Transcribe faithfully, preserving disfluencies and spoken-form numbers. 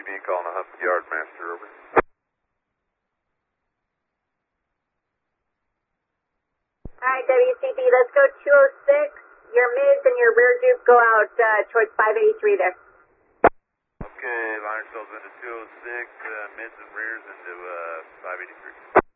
B calling a Hudson Yardmaster, over. Alright, W C B, let's go two oh six. Your mids and your rear dupe go out uh, towards five eighty-three there. Okay, line yourselves into two oh six, uh, mids and rears into uh, five eighty-three.